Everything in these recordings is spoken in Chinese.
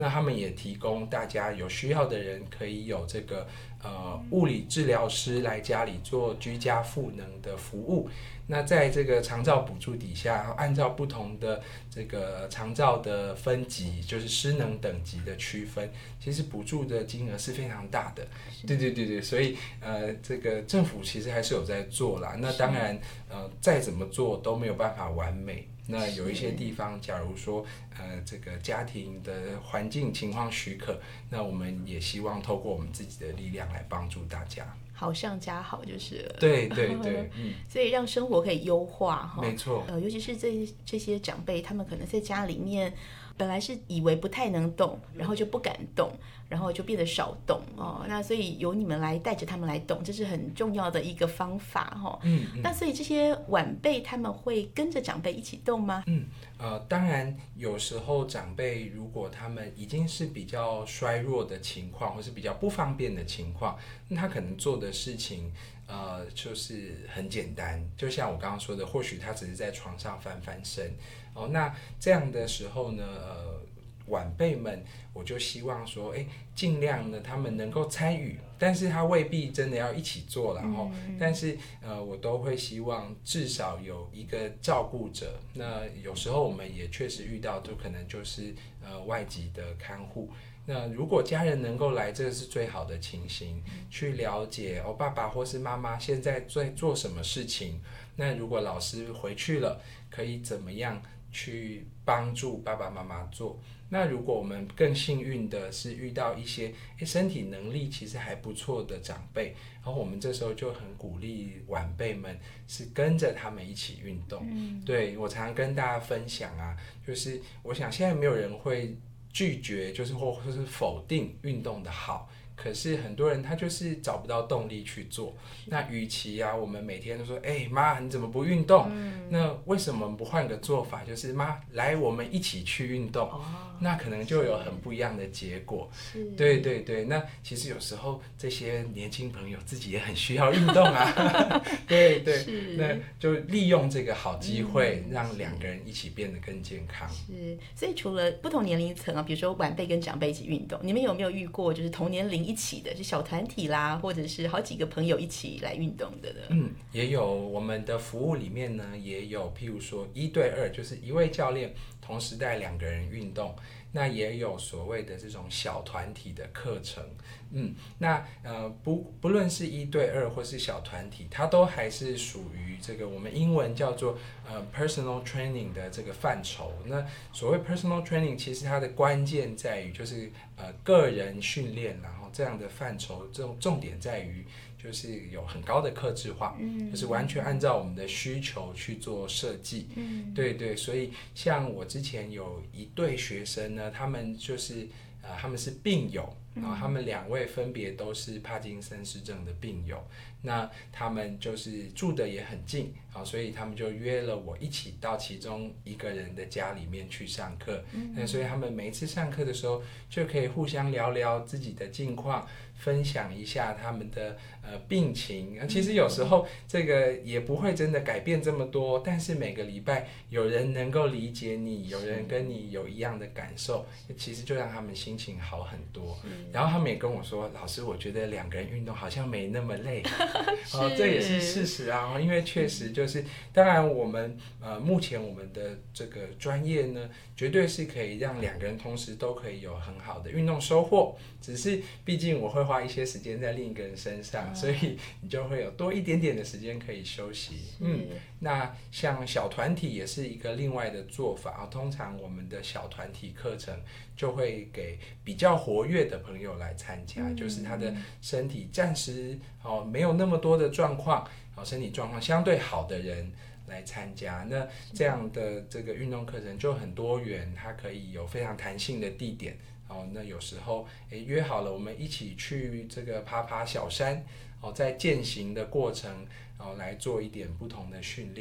那他们也提供大家有需要的人可以有这个物理治疗师来家里做居家赋能的服务。那在这个长照补助底下，按照不同的这个长照的分级，就是失能等级的区分，其实补助的金额是非常大的。对对对对，所以这个政府其实还是有在做啦。那当然再怎么做都没有办法完美。那有一些地方，假如说这个家庭的环境情况许可，那我们也希望透过我们自己的力量来帮助大家。 好上加好就是了。 对对对， 所以让生活可以优化哈。 没错。 尤其是这些长辈，他们可能在家里面本来是以为不太能动，然后就不敢动，然后就变得少动哦。那所以由你们来带着他们来动，这是很重要的一个方法哈。那所以这些晚辈他们会跟着长辈一起动吗？ 当然有时候长辈如果他们已经是比较衰弱的情况，或是比较不方便的情况，那他可能做的事情就是很简单，就像我刚刚说的，或许他只是在床上翻翻身哦。那这样的时候呢，晚辈们，我就希望说，尽量呢，他们能够参与，但是他未必真的要一起做了哈。但是我都会希望至少有一个照顾者。那有时候我们也确实遇到，就可能就是外籍的看护。那如果家人能够来，这个是最好的情形，去了解爸爸或是妈妈现在在做什么事情。那如果老师回去了，可以怎么样去帮助爸爸妈妈做？那如果我们更幸运的是遇到一些身体能力其实还不错的长辈，然后我们这时候就很鼓励晚辈们是跟着他们一起运动。对，我常常跟大家分享啊，就是我想现在没有人会拒绝，就是或是否定运动的好。可是很多人他就是找不到动力去做。那与其我们每天都说，妈你怎么不运动？那为什么不换个做法，就是妈来我们一起去运动？那可能就有很不一样的结果。对对对，那其实有时候这些年轻朋友自己也很需要运动啊。对对，那就利用这个好机会，让两个人一起变得更健康。 是，所以除了不同年龄层比如说晚辈跟长辈一起运动，你们有没有遇过就是同年龄一起的，就小团体啦，或者是好几个朋友一起来运动的呢？ 也有，我们的服务里面呢也有，譬如说1对2，就是一位教练同时带2个人运动。那也有所谓的这种小团体的课程。那不论是1对2或是小团体，它都还是属于这个我们英文叫做personal training 的这个范畴。那所谓 personal training， 其实它的关键在于就是个人训练，然后这样的范畴，这种重点在于就是有很高的客制化，就是完全按照我们的需求去做设计。对对，所以像我之前有一对学生呢，他们就是他们是病友，然后他们2位分别都是帕金森氏症的病友。那他们就是住的也很近，所以他们就约了我一起到其中一个人的家里面去上课。那所以他们每一次上课的时候就可以互相聊聊自己的近况，分享一下他们的病情。其实有时候这个也不会真的改变这么多，但是每个礼拜有人能够理解你，有人跟你有一样的感受，其实就让他们心情好很多。然后他们也跟我说，老师我觉得2个人运动好像没那么累。这也是事实啊，因为确实就是，当然我们目前我们的这个专业呢，绝对是可以让2个人同时都可以有很好的运动收获。只是毕竟我会花一些时间在另一个人身上，所以你就会有多一点点的时间可以休息。那像小团体也是一个另外的做法。通常我们的小团体课程就会给比较活跃的朋友来参加，就是他的身体暂时没有那么多的状况，身体状况相对好的人来参加。那这样的这个运动课程就很多元，它可以有非常弹性的地点。那有时候约好了我们一起去这个爬小山，在健行的过程来做一点不同的训练。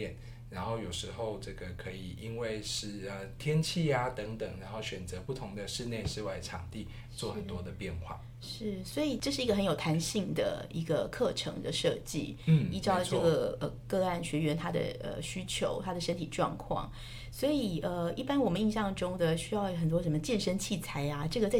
然后有时候这个可以因为是天气啊等等，然后选择不同的室内室外场地做很多的变化。 是，所以这是一个很有弹性的一个课程的设计，依照这个个案学员他的需求，他的身体状况，所以一般我们印象中的需要很多什么健身器材啊，这个在